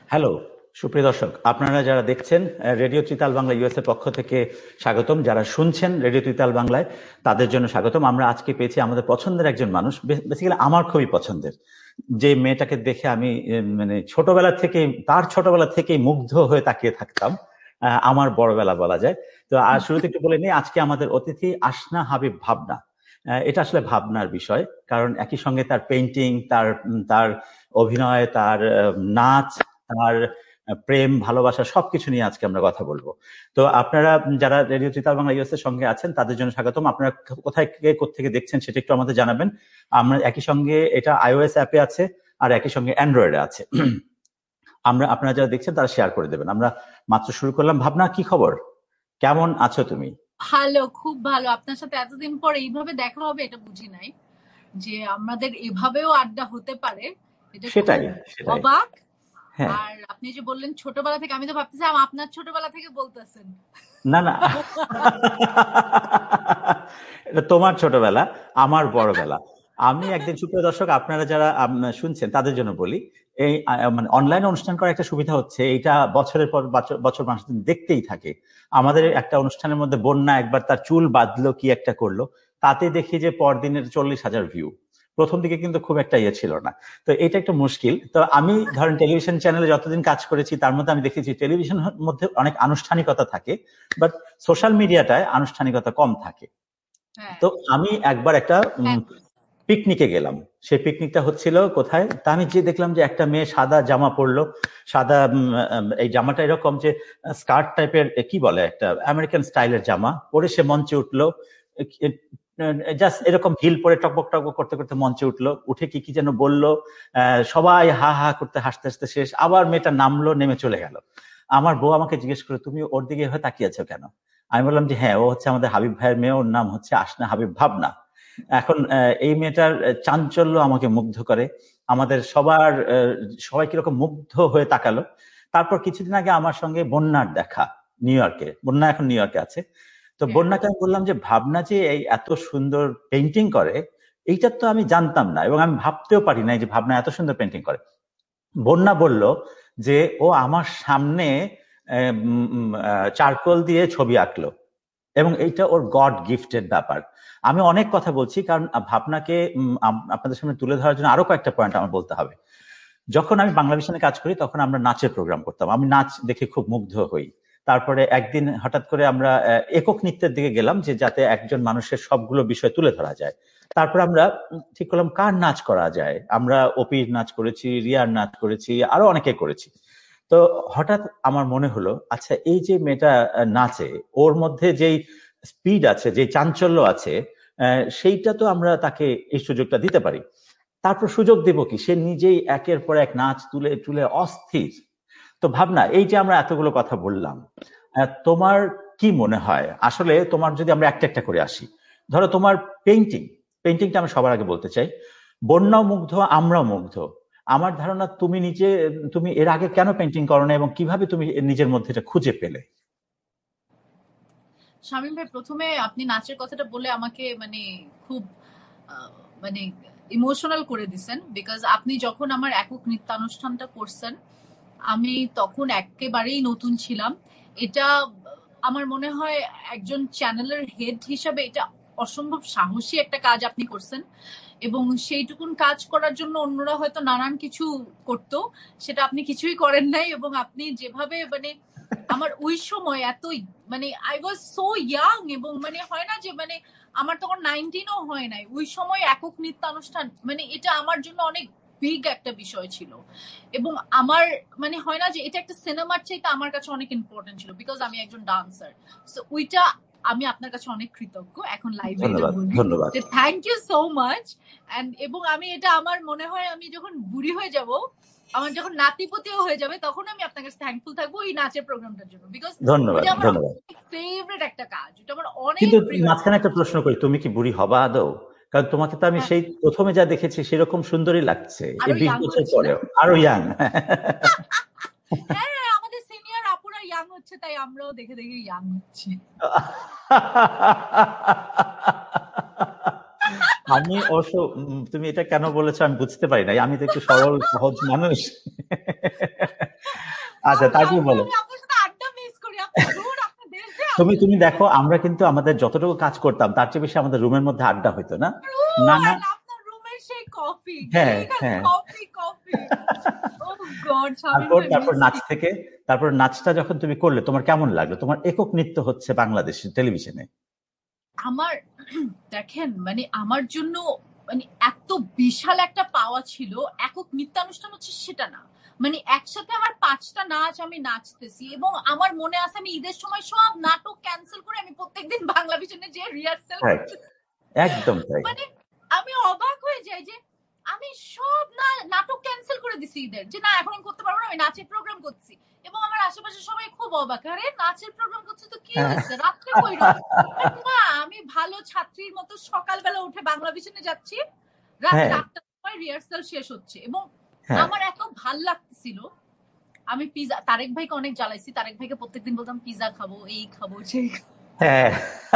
Hello, সুপ্রিয় দর্শক, আপনারা যারা দেখছেন রেডিও ত্রিতাল বাংলা ইউএস এর পক্ষ থেকে স্বাগতম। যারা শুনছেন রেডিও ত্রিতাল বাংলায় তাদের জন্য স্বাগতম। আমরা আজকে পেয়েছি আমাদের পছন্দের একজন মানুষ, বেসিক্যালি আমার খুবই পছন্দের, যে মেয়েটাকে দেখে আমি মানে ছোটবেলা থেকেই মুগ্ধ হয়ে তাকিয়ে থাকতাম। আমার বড়বেলা বলা যায়। তো আর শুরুতে একটু বলে নিই, আজকে আমাদের অতিথি আসনা হাবিব ভাবনা। এটা আসলে ভাবনার বিষয়, কারণ একই সঙ্গে তার পেইন্টিং, তার অভিনয়, তার নাচ, তার প্রেম ভালোবাসা সবকিছু নিয়ে আজকে আমরা কথা বলবো। তো আপনারা যারা রেডিও ত্রিতাল বাংলা ইউএস এর সঙ্গে আছেন তাদের জন্য স্বাগতম। আপনারা কোথায় থেকে দেখছেন সেটা একটু আমাদের জানাবেন। আমরা একই সঙ্গে এটা iOS অ্যাপে আছে আর একই সঙ্গে অ্যান্ড্রয়েডে আছে। আপনারা যারা দেখছেন তারা শেয়ার করে দেবেন। আমরা মাত্র শুরু করলাম। ভাবনা, কি খবর, কেমন আছো তুমি? ভালো, খুব ভালো। আপনার সাথে এতদিন পর এইভাবে দেখা হবে এটা বুঝি নাই, যে আমাদের এভাবেও আড্ডা হতে পারে। এটা সেটাই অবাক। হ্যাঁ। আর আপনি যে বললেন ছোটবেলা থেকে, আমি তো ভাবতেছি আপনার ছোটবেলা থেকে বলতেছেন। না না, এটা তোমার ছোটবেলা, আমার বড়বেলা। আমি একদিন, সুপ্রিয় দর্শক, আপনারা যারা শুনছেন তাদের জন্য বলি, এই মানে অনলাইন অনুষ্ঠান করার একটা সুবিধা হচ্ছে এইটা বছরের পর বছর মানুষ দেখতেই থাকে। আমাদের একটা অনুষ্ঠানের মধ্যে বন্যা একবার তার চুল বাঁধলো, কি একটা করলো, তাতে দেখি যে পরদিনের 40,000 ভিউ। প্রথম দিকে কিন্তু খুব একটা ইয়ে ছিল না। তো এটা একটা মুশকিল। তো আমি ধরেন টেলিভিশন চ্যানেলে যতদিন কাজ করেছি তার মধ্যে আমি দেখেছি টেলিভিশনের মধ্যে অনেক আনুষ্ঠানিকতা থাকে, বাট সোশ্যাল মিডিয়াটায় আনুষ্ঠানিকতা কম থাকে। তো আমি একবার একটা পিকনিকে গেলাম। সেই পিকনিকটা হচ্ছিল কোথায়, তা আমি যে দেখলাম যে একটা মেয়ে সাদা জামা পরলো, সাদা এই জামাটা এরকম যে স্কার্ট টাইপের, কি বলে, একটা আমেরিকান স্টাইলের জামা পরে সে মঞ্চে উঠলো। জাস্ট এরকম হিল পরে টকবক টকবক করতে করতে মঞ্চে উঠলো, উঠে কি কি যেন বললো, সবাই হা হা করতে হাসতে হাসতে শেষ। আবার মেয়েটা নামলো, নেমে চলে গেল। আমার বউ আমাকে জিজ্ঞেস করে, তুমি ওর দিকে হয়ে তাকিয়ে আছো কেন? আমি বললাম যে হ্যাঁ, ও হচ্ছে আমাদের হাবিব ভাইয়ের মেয়ে, ওর নাম হচ্ছে আসনা হাবিব ভাবনা। এখন এই মেয়েটার চাঞ্চল্য আমাকে মুগ্ধ করে। আমাদের সবাই কিরকম মুগ্ধ হয়ে তাকালো। তারপর কিছুদিন আগে আমার সঙ্গে বন্যার দেখা, নিউ ইয়র্কে। বন্যা এখন নিউ ইয়র্কে আছে। তো বন্যাকে আমি বললাম যে ভাবনা যে এই এত সুন্দর পেইন্টিং করে, এইটা তো আমি জানতাম না, এবং আমি ভাবতেও পারি না যে ভাবনা এত সুন্দর পেইন্টিং করে। বন্যা বলল যে ও আমার সামনে চারকোল দিয়ে ছবি আঁকলো, এবং এইটা ওর গড গিফটেড ব্যাপার। আমি অনেক কথা বলছি, কারণ ভাবনাকে আপনাদের সামনে তুলে ধরার জন্য আরো কয়েকটা পয়েন্ট আমার বলতে হবে। যখন আমি বাংলা ভিশনে কাজ করি তখন আমরা নাচের প্রোগ্রাম করতাম, আমি নাচ দেখে খুব মুগ্ধ হই। তারপরে একদিন হঠাৎ করে আমরা একক নৃত্যের দিকে গেলাম, যে যাতে একজন মানুষের সবগুলো বিষয় তুলে ধরা যায়। তারপর আমরা ঠিক করলাম কার নাচ করা যায়। আমরা অপির নাচ করেছি, রিয়ার নাচ করেছি, আরো অনেকে করেছি। তো হঠাৎ আমার মনে হলো, আচ্ছা, এই যে মেয়েটা নাচে, ওর মধ্যে যেই স্পিড আছে, যে চাঞ্চল্য আছে, সেইটা তো আমরা তাকে এই সুযোগটা দিতে পারি। তারপর সুযোগ দেব কি, সে নিজেই একের পর এক নাচ তুলে তুলে অস্থির। তো ভাবনা, এই যে আমরা এতগুলো কথা বললাম, তোমার কি মনে হয় আসলে, তোমার যদি আমরা একটা একটা করে আসি, ধরো তোমার পেইন্টিংটা আমি সবার আগে বলতে চাই। বন্যাও মুগ্ধ, আমরাও মুগ্ধ। আমার ধারণা তুমি এর আগে কেন পেইন্টিং করো না, এবং কিভাবে তুমি নিজের মধ্যে এটা খুঁজে পেলে? শামীম ভাই, প্রথমে আপনি নাচের কথাটা বলে আমাকে খুব মানে ইমোশনাল করে দিছেন, বিকজ আপনি যখন আমার একক নৃত্যানুষ্ঠানটা করছেন আমি তখন একেবারেই নতুন ছিলাম। এটা আমার মনে হয় একজন চ্যানেলের হেড হিসাবে এটা অসম্ভব সাহসী একটা কাজ আপনি করছেন, এবং সেইটুকুন কাজ করার জন্য অন্যরা হয়তো নানান কিছু করতো, সেটা আপনি কিছুই করেন নাই। এবং আপনি যেভাবে আমার ওই সময় এতই আই ওয়াজ সো ইয়াং, এবং হয় না যে আমার তখন 19ও হয় নাই, ওই সময় একক নৃত্যানুষ্ঠান এটা আমার জন্য অনেক বিগ একটা বিষয় ছিল। এবং আমার হয় না যে এটা একটা সিনেমার চাইতে আমার কাছে অনেক ইম্পর্টেন্ট ছিল, বিকজ আমি একজন ডান্সার। সো ওইটা আমি আপনার কাছে অনেক কৃতজ্ঞ এখন লাইভে এটা বলি যে থ্যাংক ইউ সো মাচ। এবং আমি এটা আমার মনে হয় আমি যখন বুড়ি হয়ে যাব, আমার যখন নাতিপতিও হয়ে যাবে, তখন আমি আপনার কাছে থ্যাঙ্কফুল থাকবো এই নাচের প্রোগ্রামটার জন্য, বিকজ এটা আমার ফেভারিট একটা কাজ, এটা আমার অনেক। কিন্তু মাঝখানে একটা প্রশ্ন করি, তুমি কি বুড়ি হবা আদৌ? কারণ তোমাকে তো আমি সেই প্রথমে যা দেখেছি সেরকম সুন্দরই লাগছে, এই 20 বছর পরেও আরো ইয়াং। হ্যাঁ, আমাদের সিনিয়র আপুরা ইয়াং হচ্ছে, তাই আমরাও দেখে দেখে ইয়াং হচ্ছি। আমি অবশ্য, তুমি এটা কেন বলেছো আমি বুঝতে পারি নাই, আমি তো একটু সরল সহজ মানুষ। আচ্ছা, তারপর বলো। আমি আপনার সাথে আড্ডা মিস করি, আপনি দূর, আপনার দেশে তুমি দেখো, আমরা কিন্তু আমাদের যতটুকু কাজ করতাম তার চেয়ে বেশি আমাদের রুমের মধ্যে আড্ডা হইতো না? না না। আপনার রুমের সেই কফি, হ্যাঁ, খালি হ্যাঁ। Coffee coffee. ও গড, শামীম তারপর ভাই তারপর মিস নাচ ইউ। থেকে, তারপর নাচটা যখন তুমি করলে তোমার কেমন লাগলো? তোমার একক নৃত্য হচ্ছে বাংলাদেশের টেলিভিশনে। আমার দেখেন মানে আমার জন্য মানে এত বিশাল একটা পাওয়া ছিল, একক নৃত্যানুষ্ঠান হচ্ছে সেটা না, মানে একসাথে আমার 5টা নাচ আমি নাচতেছি, এবং আমার মনে আছে আমি ঈদের সময় সব নাটক ক্যান্সেল করে আমি প্রত্যেকদিন বাংলা ভিশনে যে রিহার্সেল রাইট, করতেছি। একদম তাই। মানে আমি অবাক হয়ে যাই যে আমি সব নাটক ক্যান্সেল করে দিছি ঈদের, যে না এখন আমি করতে পারবো না, আমি নাচের প্রোগ্রাম করছি। এবং আমার আশেপাশে সবাই খুব অবাক, আরে নাচের প্রোগ্রাম করছে তো কি হ্যাঁ, হয়েছে, রাত্রে কইরো? না, আমি ভালো ছাত্রীর মতো সকালবেলা উঠে বাংলা ভিশনে যাচ্ছি, রাত্রে হ্যাঁ, 8টার সময় রিহার্সাল শেষ হচ্ছে। এবং হ্যাঁ, আমার এত ভাল লাগছিল, আমি পিজা, তারেক ভাইকে অনেক জ্বালাইছি, তারেক ভাইকে প্রত্যেকদিন বলতাম পিজা খাবো, এই খাবো সেই খাবো। হ্যাঁ।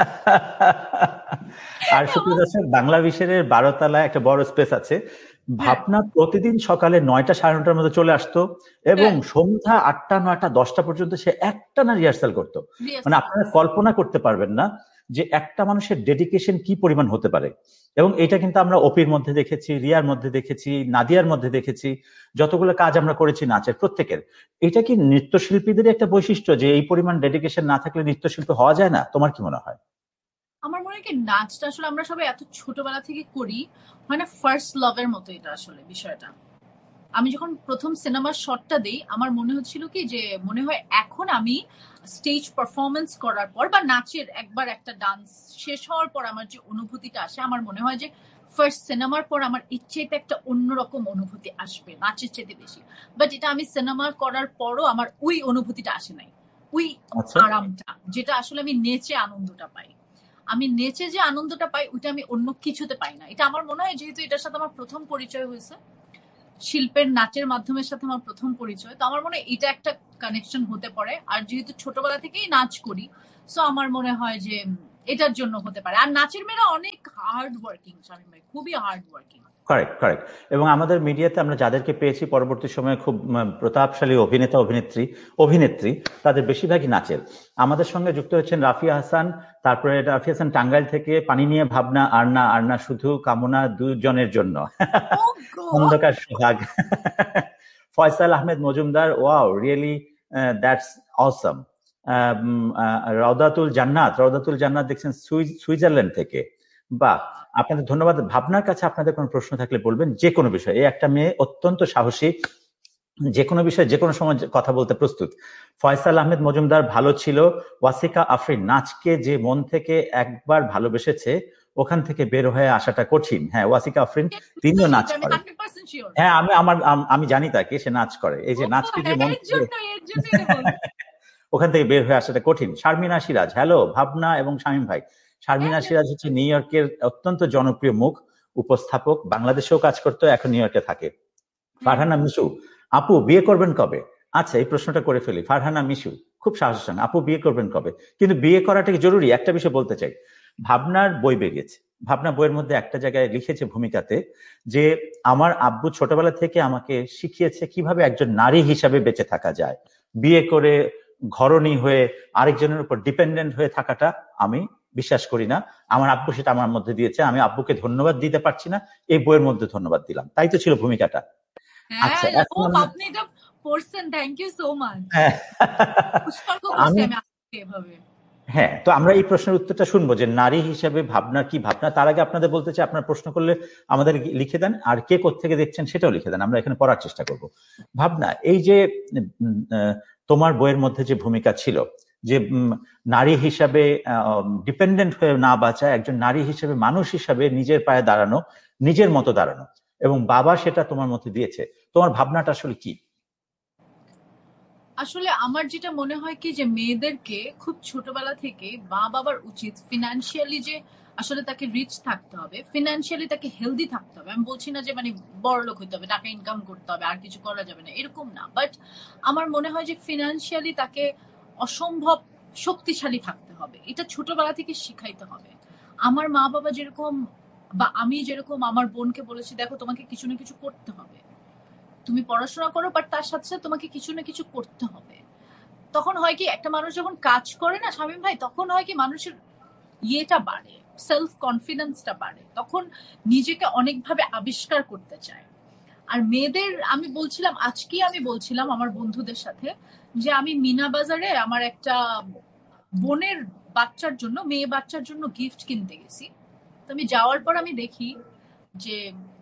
আর এবং সুপ্রিয় দর্শক, বাংলা বিশের 12 তলায় একটা বড় স্পেস আছে। হ্যাঁ ভাবনা প্রতিদিন সকালে 9টা 9:30টার মধ্যে চলে আসতো এবং হ্যাঁ সন্ধ্যা 8টা 9টা 10টা পর্যন্ত সে একটানা রিহার্সাল করতো। মানে রিহার্সাল আপনারা করতেছি। কল্পনা করতে পারবেন না যে একটা মানুষের ডেডিকেশন কি পরিমাণ হতে পারে। এবং এটা কিন্তু আমরা অপির মধ্যে দেখেছি, রিয়ার মধ্যে দেখেছি, নাদিয়ার মধ্যে দেখেছি, যতগুলো কাজ আমরা করেছি নাচের প্রত্যেকের। এটা কি নৃত্যশিল্পীদের একটা বৈশিষ্ট্য যে এই পরিমাণ ডেডিকেশন না থাকলে নৃত্যশিল্পী হওয়া যায় না? তোমার কি মনে হয়? আমার মনে হয় কি নাচটা আসলে আমরা সবাই এত ছোটবেলা থেকে করি, মানে ফার্স্ট লাভের মতো এটা আসলে বিষয়টা। আমি যখন প্রথম সিনেমার শটটা দেই আমার মনে হচ্ছিল কি যে মনে হয় এখন আমি স্টেজ পারফরমেন্স করার পর বা নাচের একবার একটা ডান্স শেষ হওয়ার পর আমার যে অনুভূতিটা আসে, আমার মনে হয় যে ফার্স্ট সিনেমার পর আমার ইচ্ছেতে একটা অন্যরকম অনুভূতি আসবে নাচের চেয়ে বেশি। বাট এটা আমি সিনেমা করার পরও আমার ওই অনুভূতিটা আসে নাই, ওই আচ্ছা। আরামটা যেটা আসলে আমি নেচে আনন্দটা পাই। আমি নেচে যে আনন্দটা পাই ওইটা আমি অন্য কিছুতে পাই না। এটা আমার মনে হয় যেহেতু এটার সাথে আমার প্রথম পরিচয় হয়েছে, শিল্পের নাচের মাধ্যমের সাথে আমার প্রথম পরিচয়, তো আমার মনে হয় এটা একটা কানেকশন হতে পারে। আর যেহেতু ছোটবেলা থেকেই নাচ করি, সো আমার মনে হয় যে এটার জন্য হতে পারে। আর নাচের মেয়েরা অনেক হার্ড ওয়ার্কিং, শামীম ভাই খুবই হার্ড ওয়ার্কিং। Correct, correct. এবং আমাদের মিডিয়াতে আমরা যাদেরকে পেয়েছি পরবর্তী সময়ে খুব প্রতাপশালী অভিনেতা অভিনেত্রী অভিনেত্রী, তাদের বেশিরভাগই নাচের। আমাদের সঙ্গে যুক্ত হচ্ছেন রাফিয়া হাসান, তারপরে রাফিয়া হাসান টাঙ্গাইল থেকে, পানি নিয়ে ভাবনা, আরনা, আরনা শুধু কামনা দুজনের জন্য, ও god, Khandakar Sohag, Faisal Ahmed Majumdar, wow really that's অসম। রওদাতুল জান্নাত দেখছেন সুইজারল্যান্ড থেকে। বাহ, আপনাদের ধন্যবাদ। ভাবনার কাছে আপনাদের কোনো প্রশ্ন থাকলে বলবেন, যে কোনো বিষয়ে। এই একটা মেয়ে অত্যন্ত সাহসী, যে কোনো বিষয়ে যে কোনো সময় কথা বলতে প্রস্তুত। ফয়সাল আহমেদ মজুমদার, ভালো ছিল। ওয়াসিকা আফরিন, নাচকে যে মন থেকে একবার ভালোবেসেছে ওখান থেকে বের হয়ে আসাটা কঠিন। হ্যাঁ, ওয়াসিকা আফরিন, তিনিও নাচ আমি করেন। 100% শিওর। হ্যাঁ, আমি জানি তাকে, সে নাচ করে। এই ও যে নাচকে যে হ্যাঁ, মন এর থেকে জন্য এটা বলছি। ওখান থেকে বের হয়ে আসাটা কঠিন। শারমিনা সিরাজ, হ্যালো ভাবনা এবং শামীম ভাই। শারমিনা হ্যালো। সিরাজ হচ্ছে নিউ ইয়র্কের অত্যন্ত জনপ্রিয় মুখ উপস্থাপক, বাংলাদেশেও কাজ করতো, এখন নিউ ইয়র্কে থাকে। ফারহানা মিশু, আপু বিয়ে করবেন কবে? আচ্ছা, এই প্রশ্নটা করে ফেলি। ফারহানা মিশু খুব সাহসের সঙ্গে, আপু বিয়ে করবেন কবে? কিন্তু বিয়ে করাটা কি জরুরি? একটা বিষয় বলতে চাই, ভাবনার বই বেরিয়েছে। ভাবনা বইয়ের মধ্যে একটা জায়গায় লিখেছে ভূমিকাতে যে আমার আব্বু ছোটবেলা থেকে আমাকে শিখিয়েছে কিভাবে একজন নারী হিসাবে বেঁচে থাকা যায়। বিয়ে করে ঘরণী হয়ে আরেকজনের উপর ডিপেন্ডেন্ট হয়ে থাকাটা আমি বিশ্বাস করি না। আমার আব্বু সেটা আমার মধ্যে দিয়েছে, আমি আব্বুকে ধন্যবাদ দিতে পারছি না, এই বইয়ের মধ্যে ধন্যবাদ দিলাম। তাই তো ছিল ভূমিকাটা। আচ্ছা, হ্যাঁ, এখন ও আমরা আপনি এটা পড়ছেন, থ্যাংক ইউ সো মাচ। হ্যাঁ, উৎসর্গ করছি আমি আমি আপনাকে এভাবে। হ্যাঁ, তো আমরা এই প্রশ্নের উত্তরটা শুনবো যে নারী হিসেবে ভাবনার কি ভাবনা। তার আগে আপনাদের বলতে চাই, আপনার প্রশ্ন করলে আমাদের লিখে দেন, আর কে কোত্থেকে দেখছেন সেটাও লিখে দেন, আমরা এখানে পড়ার চেষ্টা করব। ভাবনা, এই যে তোমার বইয়ের মধ্যে যে ভূমিকা ছিল যে নারী হিসাবে ডিপেন্ডেন্ট হয়ে না বাঁচা, একজন নারী হিসেবে মানুষ হিসাবে নিজের পায়ে দাঁড়ানো, নিজের মতো দাঁড়ানো, এবং বাবা সেটা তোমার মধ্যে দিয়েছে, তোমার ভাবনাটা আসলে কি? আসলে আমার যেটা মনে হয় কি যে মেয়েদেরকে খুব ছোটবেলা থেকে মা বাবার উচিত ফিনান্সিয়ালি যে আসলে তাকে রিচ থাকতে হবে, ফিনান্সিয়ালি তাকে হেলদি থাকতে হবে। আমি বলছি না যে মানে বড়লোক হইতে হবে, টাকা ইনকাম করতে হবে, আর কিছু করা যাবে না, এরকম না। বাট আমার মনে হয় যে ফিনান্সিয়ালি তাকে অসম্ভব শক্তিশালী থাকতে হবে, এটা ছোটবেলা থেকে শিখাইতে হবে। আমার মা বাবা যেরকম বা আমি যেরকম আমার বোনকে বলেছি দেখো তোমাকে কিছু না কিছু করতে হবে, তুমি পড়াশোনা করো, বাট তার সাথে সাথে তোমাকে কিছু না কিছু করতে হবে। তখন হয় কি, একটা মানুষ যখন কাজ করে না শামীম ভাই, তখন হয় কি মানুষের ইয়েটা বাড়ে, সেলফ কনফিডেন্সটা বাড়ে, তখন নিজেকে অনেকভাবে আবিষ্কার করতে চায়। আর মেয়েদের আমি বলছিলাম আমার বন্ধুদের সাথে যে আমি মিনা বাজারে আমার একটা বোনের বাচ্চার জন্য, মেয়ে বাচ্চার জন্য গিফট কিনতে গেছি। তো আমি যাওয়ার পর আমি দেখি যে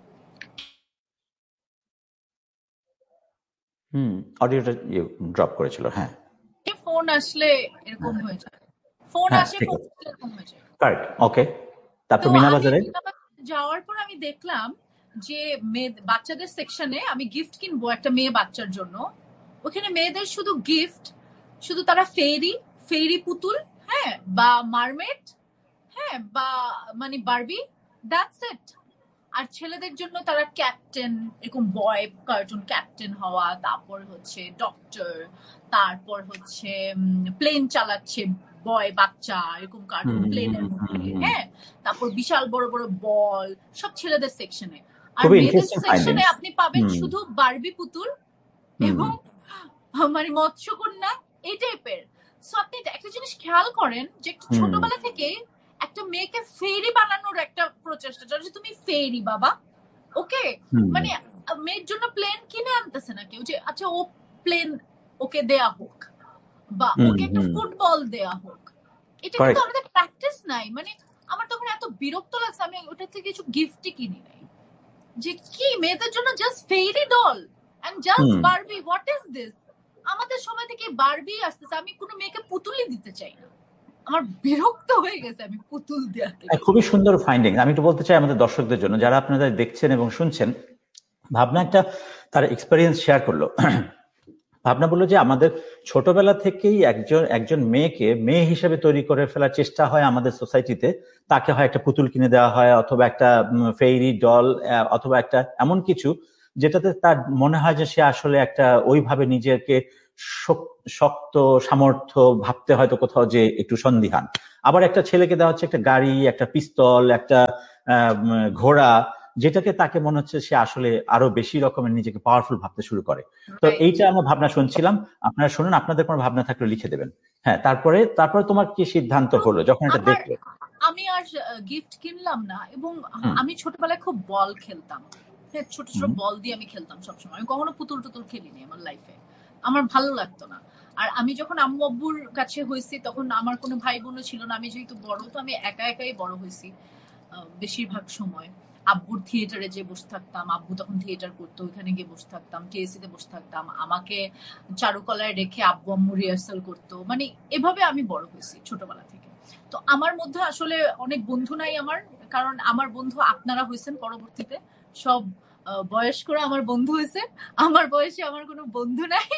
অডিওটা ড্রপ করেছিল। হ্যাঁ ফোন আসলে এরকম হয়ে যায়, ফোন হ্যাঁ আসে, ঠিক ফোন আছে, এরকম হয়ে যায়। কারেক্ট, ওকে। তো তারপর মিনা আমি বাজারে। যাওয়ার পর আমি দেখলাম যে বাচ্চাদের সেকশনে আমি গিফট কিনবো একটা মেয়ে বাচ্চার জন্য, ওখানে মেয়েদের শুধু গিফট, শুধু তারা ফেরি ফেরি পুতুল, হ্যাঁ, বা মারমেড, হ্যাঁ, বা মানে বারবি, দ্যাটস ইট। আর ছেলেদের জন্য তারা ক্যাপ্টেন, এরকম বয় কার্টুন ক্যাপ্টেন হওয়া, তারপর হচ্ছে ডক্টর, তারপর হচ্ছে প্লেন চালাচ্ছে বয় বাচ্চা, এরকম কার্টুন প্লেনের মধ্যে, হ্যাঁ, তারপর বিশাল বড় বড় বল, সব ছেলেদের সেকশনে। আর খুবই মেয়েদের ইন্টারেস্টিং সেকশনে ফাইন্ডিংস। আপনি পাবেন শুধু বারবি পুতুল এবং মানে মৎস্যকন্যা, এই টাইপের। সো আপনি একটা জিনিস খেয়াল করেন যে একটু ছোটবেলা থেকে একটা মেয়েকে ফেরি বানানোর একটা প্রচেষ্টা, যে তুমি ফেরি বাবা, ওকে, মানে মেয়ের জন্য প্লেন কিনে আনতেছে না কেউ যে আচ্ছা ও প্লেন ওকে দেয়া হোক, বা ওকে একটা ফুটবল দেয়া হোক। এটা কিন্তু আমাদের প্র্যাকটিস নাই। মানে আমার তখন এত বিরক্ত লাগছে, আমি ওটা থেকে কিছু গিফটই কিনি নাই। যে কি মেয়েদের জন্য just ferry doll and just Barbie, what is this? আমাদের সময় থেকে বারবি আসতেছে, আমি কোনো মেয়েকে পুতুলই দিতে চাই না। আমার বিরক্ত হয়ে গেছে আমি পুতুল দেয়া থেকে। খুবই সুন্দর ফাইন্ডিং। আমি একটু বলতে চাই আমাদের দর্শকদের জন্য, যারা আপনারা দেখছেন এবং শুনছেন, ভাবনা একটা তার এক্সপেরিয়েন্স শেয়ার করলো। ভাবনা বললো যে আমাদের ছোটবেলা থেকেই একজন মেয়েকে মেয়ে হিসেবে তৈরি করে ফেলার চেষ্টা হয় আমাদের সোসাইটিতে। তাকে হয় একটা পুতুল কিনে দেওয়া হয়, অথবা একটা ফেইরি ডল, অথবা একটা এমন কিছু যেটাতে তার মনে হয় যে সে আসলে একটা ওইভাবে নিজেকে শক্ত সামর্থ্য ভাবতে হয়তো কোথাও যে একটু সন্দিহান। আবার একটা ছেলেকে দেওয়া হচ্ছে একটা গাড়ি, একটা পিস্তল, একটা ঘোড়া, যেটাকে তাকে মনে হচ্ছে সে আসলে আরো বেশি রকমের নিজেকে পাওয়ারফুল ভাবতে শুরু করে। তো এইটা আমরা ভাবনা শুনছিলাম, আপনারা শুনুন, আপনাদের কোনো ভাবনা থাকলে লিখে দেবেন। হ্যাঁ, তারপরে তোমার কি সিদ্ধান্ত হলো যখন এটা দেখলে? আমি আর গিফট কিনলাম না, এবং আমি ছোটবেলায় খুব বল খেলতাম, ছোট ছোট বল দিয়ে আমি খেলতাম সবসময়। আমি কখনো পুতুল টুতুল খেলিনি আমার লাইফে, আমার ভালো লাগতো না। আর আমি যখন আম্মু আব্বুর কাছে হয়েছি তখন আমার কোনো ভাই বোনও ছিল না, আমি যেহেতু বড়, তো আমি একা একাই বড় হয়েছি বেশিরভাগ সময়। আব্বুর থিয়েটারে যে বসে থাকতাম, আব্বু তখন থিয়েটার করতো, ওইখানে গিয়ে বসে থাকতাম, টিএসসি তে বসে থাকতাম, আমাকে চারুকলায় রেখে আব্বু আম্মু রিহার্সাল করতো। মানে এভাবে আমি বড় হয়েছি ছোটবেলা থেকে। তো আমার মধ্যে আসলে অনেক বন্ধু নাই আমার, কারণ আমার বন্ধু আপনারা হয়েছেন পরবর্তীতে, সব বয়স্করা আমার বন্ধু হয়েছে, আমার বয়সে আমার কোনো বন্ধু নাই।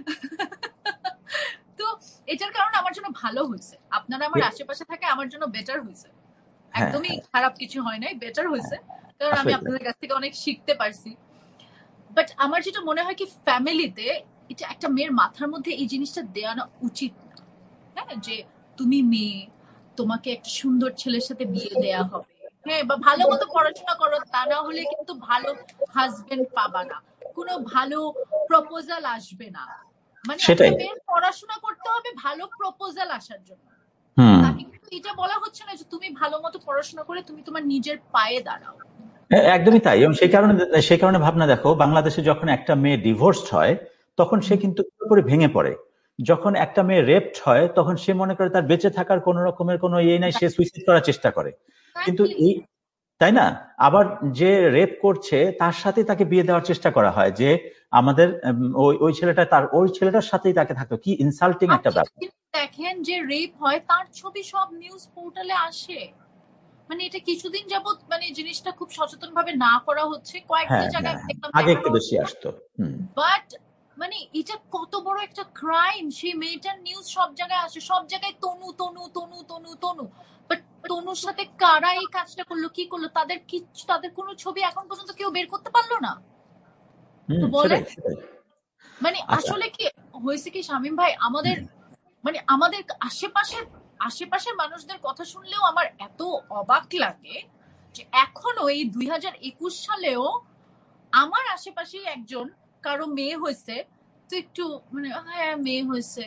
তো এটার কারণে আমার জন্য ভালো হয়েছে, আপনারা আমার আশেপাশে থাকে, আমার জন্য বেটার হয়েছে, একদমই খারাপ কিছু হয় নাই, বেটার হয়েছে, কারণ আমি আপনাদের কাছ থেকে অনেক শিখতে পারছি। বাট আমার যেটা মনে হয় কি, ফ্যামিলিতে এটা একটা মেয়ের মাথার মধ্যে এই জিনিসটা দেওয়ানো উচিত না, হ্যাঁ, যে তুমি মেয়ে, তোমাকে একটা সুন্দর ছেলের সাথে বিয়ে দেয়া হবে, হ্যাঁ, বা ভালো মতো পড়াশোনা করো, তা না হলে কিন্তু ভালো হাজবেন্ড পাবা না, কোনো ভালো প্রপোজাল আসবে না। মানে একটা মেয়ের পড়াশোনা করতে হবে ভালো প্রপোজাল আসার জন্য। তাকে কিন্তু এটা বলা হচ্ছে না যে তুমি ভালো মতো পড়াশোনা করে তুমি তোমার নিজের পায়ে দাঁড়াও। একদমই তাই। এবং সেই কারণে ভাবনা দেখো, বাংলাদেশে যখন একটা মেয়ে ডিভোর্সড হয় তখন সে কিন্তু পুরোপুরি ভেঙে পড়ে। যখন একটা মেয়ে রেপড হয় তখন সে মনে করে তার বেঁচে থাকার কোন রকমের কোনো ইয়ে নাই, সে সুইসাইড করার চেষ্টা করে। কিন্তু তাই না, আবার যে রেপ করছে তার সাথে তাকে বিয়ে দেওয়ার চেষ্টা করা হয়, যে আমাদের ওই ছেলেটার সাথেই তাকে থাকতো। কি ইনসাল্টিং একটা ব্যাপার। দেখেন যে রেপ হয় তার ছবি সব নিউজ পোর্টালে আসে। মানে এটা কিছুদিন যাবত মানে জিনিসটা খুব সচেতন ভাবে না করা হচ্ছে, কয়েকটা জায়গায় আগে একটু বেশি আসতো। বাট মানে এটা কত বড় একটা ক্রাইম, সেই মেয়েটার নিউজ সব জায়গায় আসে, সব জায়গায় তনু তনু তনু তনু তনু। বাট তনুর সাথে কারা এই কাজটা করলো, কি করলো, তাদের কোনো ছবি এখন পর্যন্ত কেউ বের করতে পারলো না। তো বলে মানে আসলে কি হয়েছে কি শামীম ভাই, আমাদের আশেপাশের মানুষদের কথা শুনলেও আমার এত অবাক লাগে যে এখনো এই 2021 সালেও আমার আশেপাশে একজন কারো মেয়ে হয়েছে তো একটু মানে হ্যাঁ মেয়ে হয়েছে,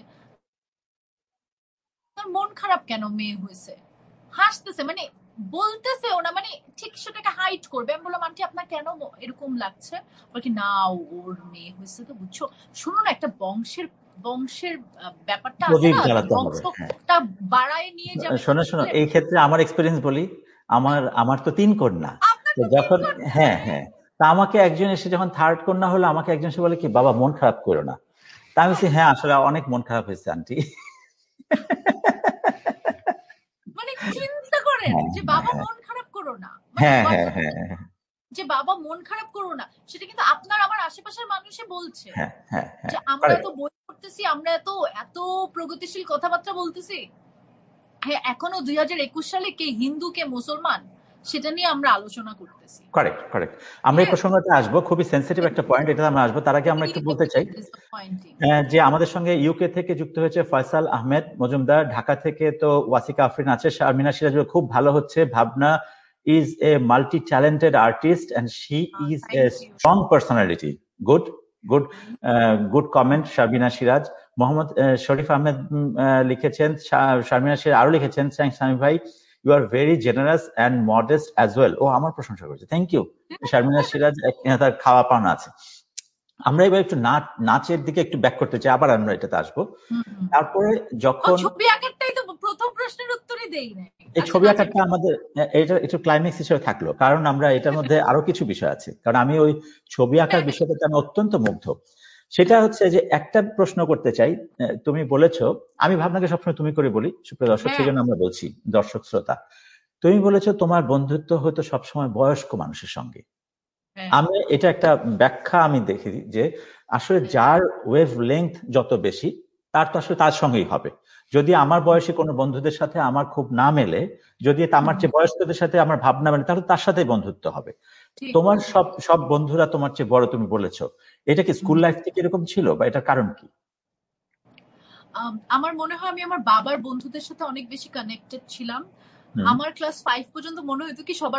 তার মন খারাপ কেন মেয়ে হয়েছে, হাসতেছে মানে বলতেছে ওনা মানে ঠিক সেটাকে হাইট করবে। আমি বললাম আন্টি আপনার কেন এরকম লাগছে, বলকি না ওর মেয়ে হয়েছে তো বুঝছো। শুনো না, একটা বংশের বংশের ব্যাপারটা আছে প্রদীপ না, জ্বালাতে হবে। হ্যাঁ, বংশটা বাড়ায় নিয়ে যাবে শোনো শোনো, এই ক্ষেত্রে আমার এক্সপিরিয়েন্স বলি। আমার তো 3 কন্যা। আপনার তো তো যখন, তিন হ্যাঁ হ্যাঁ, তা আমাকে একজন এসে যখন 3rd কন্যা হলো, আমাকে একজন এসে বলে কি বাবা মন খারাপ করো না। তা আমি বলছি হ্যাঁ আসলে অনেক মন খারাপ হয়েছে আন্টি। মানে চিন্তা করেন হ্যাঁ যে বাবা মন খারাপ করো না, মানে হ্যাঁ হ্যাঁ হ্যাঁ যে বাবা মন খারাপ করো না, সেটা কিন্তু আপনার আমার আশেপাশের মানুষে বলছে হ্যাঁ হ্যাঁ যে হ্যাঁ, আমরা এত বই পড়তেছি, আমরা এত এত প্রগতিশীল কথাবার্তা বলতেছি, হ্যাঁ এখনো 2021 সালে কে হিন্দু কে মুসলমান সেটা নিয়ে আমরা আলোচনা করতেছি। Correct correct. আমরা এই প্রসঙ্গতে আসবো, খুবই সেন্সিটিভ একটা পয়েন্ট, এটা আমরা আসবো। তার আগে আমরা একটু বলতে চাই যে আমাদের সঙ্গে ইউকে থেকে যুক্ত হয়েছে ফয়সাল আহমেদ মজুমদার, ঢাকা থেকে তো ওয়াসিকা আফরিন আছে, শারমিনা সিরাজ খুব ভালো হচ্ছে, ভাবনা is a multi-talented artist and she is a strong personality. Good, good, good comment, Sharmina Siraj. Mohammad শরীফ আহমেদ লিখেছেন, শারমিনা সিরাজ আরো লিখেছেন, সামি ভাই you are very generous and modest as well. ও আমার প্রশংসা করেছে, থ্যাংক ইউ। শারমিনা সিরাজ তার খাওয়া পাওনা আছে। আমরা এবার একটু নাচের দিকে একটু ব্যাক করতে চাই, আবার আমরা এটাতে আসবো। তারপরে যখন ছবি আঁকাটাই তো প্রথম প্রশ্নের উত্তরই দেই না, এই ছবি আঁকাটা আমাদের এটা একটু ক্লাইম্যাক্স হিসেবে থাকলো, কারণ আমরা এটার মধ্যে আরো কিছু বিষয় আছে, কারণ আমি ওই ছবি আঁকার বিষয়টাতে আমি অত্যন্ত মুগ্ধ। সেটা হচ্ছে যে একটা প্রশ্ন করতে চাই, তুমি বলেছো, আমি ভাবনাকে সবসময় তুমি করে বলি সুপ্রিয় দর্শক, সেই জন্য আমরা বলছি দর্শক শ্রোতা, তুমি বলেছো তোমার বন্ধুত্ব হয়তো সবসময় বয়স্ক মানুষের সঙ্গে। আমি এটা একটা ব্যাখ্যা আমি দেখি যে আসলে যার ওয়েভ লেংথ যত বেশি তার তো আসলে তার সঙ্গেই হবে। যদি আমার বয়সী কোনো বন্ধুদের সাথে আমার খুব না মেলে, যদি আমার চেয়ে বয়স্কদের সাথে আমার ভাবনা মেলে, তাহলে তার সাথে বন্ধুত্ব হবে। তোমার সব বন্ধুরা তোমার চেয়ে বড়, তুমি বলেছো, এটা কি স্কুল লাইফ থেকে এরকম ছিল বা এটার কারণ কি? আমার মনে হয় আমি আমার বাবার বন্ধুদের সাথে অনেক বেশি কানেক্টেড ছিলাম। আমার ক্লাস 5 পর্যন্ত মনে হতো কি সবার